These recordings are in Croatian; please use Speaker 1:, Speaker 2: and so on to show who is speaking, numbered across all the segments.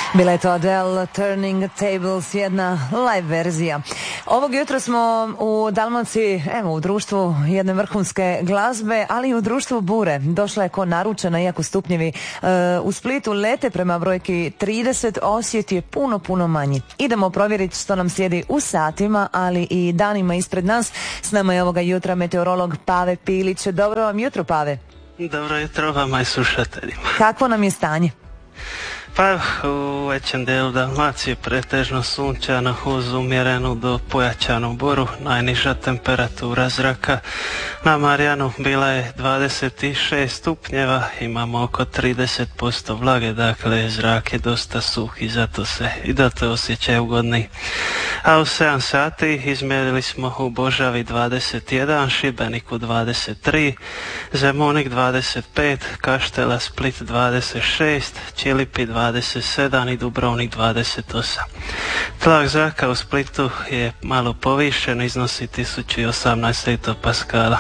Speaker 1: Bila je to Adele, Turning Tables, jedna live verzija. Ovog jutra smo u Dalmaciji, evo, u društvu jedne vrhunske glazbe, ali i u društvu bure. Došla je ko naručena, iako stupnjevi u Splitu lete prema brojki 30, Osijek je puno manji. Idemo provjeriti što nam slijedi u satima, ali i danima ispred nas. S nama je ovoga jutra meteorolog Pave Pilić. Dobro vam jutro, Pave.
Speaker 2: Dobro jutro vama i slušateljima.
Speaker 1: Kakvo nam je stanje?
Speaker 2: Pa u većem dijelu Dalmacije pretežno sunčano uz umjerenu do pojačanu buru. Najniža temperatura zraka na Marijanu bila je 26 stupnjeva, imamo oko 30% vlage, dakle zrak je dosta suh i zato se osjećaj ugodni. A u 7 sati izmjerili smo u Božavi 21, Šibeniku 23, Zemunik 25, Kaštela Split 26, Čilipi 27 i Dubrovnik 28. Tlak zraka u Splitu je malo povišen, iznosi 1018 hektopaskala.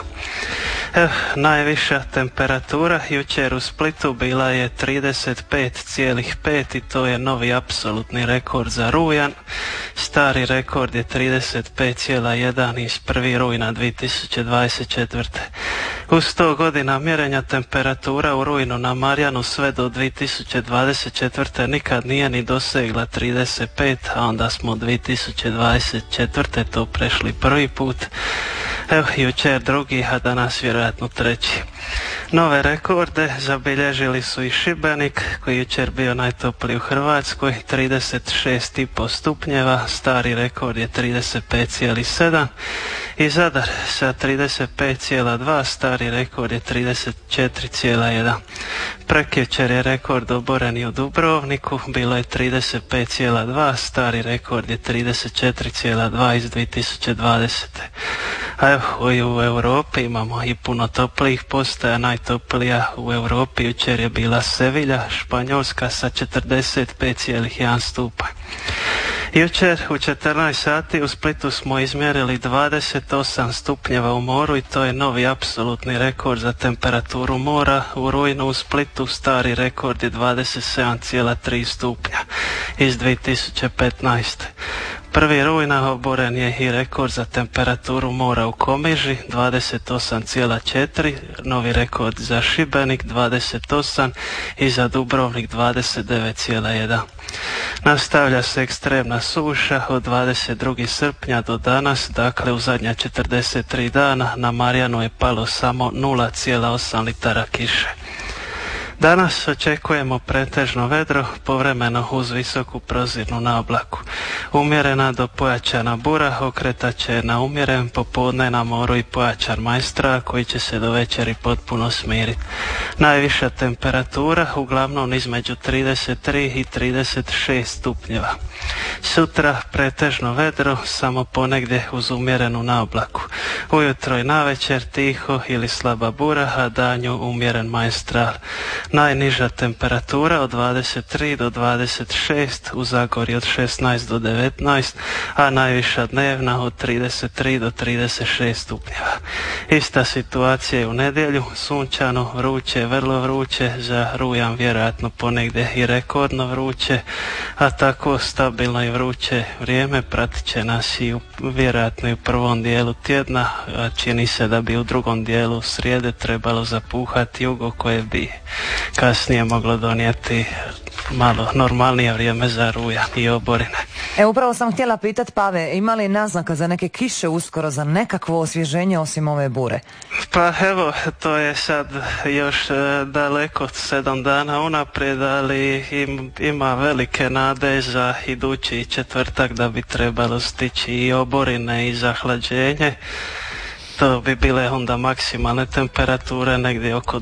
Speaker 2: Najviša temperatura jučer u Splitu bila je 35,5 i to je novi apsolutni rekord za rujan. Stari rekord je 35,1 iz 1. rujna 2024. U 100 godina mjerenja temperatura u rujnu na Marijanu sve do 2024. nikad nije ni dosegla 35, a onda smo 2024. to prešli prvi put. Evo, jučer drugi, a danas vjerojatno treći. Nove rekorde zabilježili su i Šibenik, koji jučer bio najtopliji u Hrvatskoj, 36,5 stupnjeva, stari rekord je 35,7, i Zadar sa 35,2, stari rekord je 34,1. Prekjučer je rekord oboren i u Dubrovniku, bilo je 35,2, stari rekord je 34,2 iz 2020. A evo, i u Europi imamo i puno toplijih postaja. Najtoplija u Europi jučer je bila Sevilja, Španjolska sa 45,1 stupanj. Jučer u 14 sati u Splitu smo izmjerili 28 stupnjeva u moru i to je novi apsolutni rekord za temperaturu mora. U rujnu u Splitu stari rekord je 27,3 stupnja iz 2015. 1. rujna oboren je i rekord za temperaturu mora u Komiži 28,4, novi rekord za Šibenik 28 i za Dubrovnik 29,1. Nastavlja se ekstremna suša od 22. srpnja do danas, dakle u zadnja 43 dana na Marijanu je palo samo 0,8 litara kiše. Danas očekujemo pretežno vedro, povremeno uz visoku prozirnu naoblaku. Umjerena do pojačana bura okretat će na umjeren, popodne na moru i pojačan majstra koji će se do večeri potpuno smiriti. Najviša temperatura uglavnom između 33 i 36 stupnjeva. Sutra pretežno vedro, samo ponegdje uz umjerenu naoblaku. Ujutro i navečer tiho ili slaba bura, a danju umjeren majstral. Najniža temperatura od 23 do 26, u Zagorju od 16 do 19, a najviša dnevna od 33 do 36 stupnjeva. Ista situacija je u nedjelju, sunčano, vruće, vrlo vruće, za rujan vjerojatno ponegdje i rekordno vruće, a tako stabilno i vruće vrijeme pratit će nas i vjerojatno i u prvom dijelu tjedna, a čini se da bi u drugom dijelu srijede trebalo zapuhati jugo koje bi kasnije moglo donijeti malo normalnije vrijeme za rujan i oborine.
Speaker 1: Upravo sam htjela pitati, Pave, ima li naznaka za neke kiše uskoro, za nekakvo osvježenje osim ove bure?
Speaker 2: Pa evo, to je sad još daleko od 7 dana unaprijed, ali ima velike nade za idući četvrtak da bi trebalo stići i oborine i zahlađenje. To bi bile onda maksimalne temperature negdje oko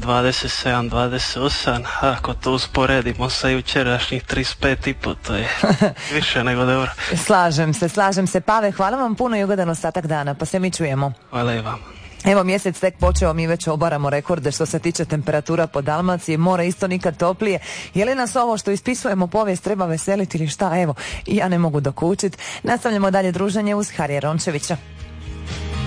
Speaker 2: 27-28, a ako to usporedimo sa jučerašnjih 35,5, to je više nego dobro.
Speaker 1: Slažem se. Pave, hvala vam puno i ugodan ostatak dana, pa se mi čujemo.
Speaker 2: Hvala i vam.
Speaker 1: Evo, mjesec tek počeo, mi već obaramo rekorde što se tiče temperatura po Dalmaciji, more isto nikad toplije. Je li nas ovo što ispisujemo povijest treba veseliti ili šta? Evo, ja ne mogu dokučiti. Nastavljamo dalje druženje uz Harija Rončevića.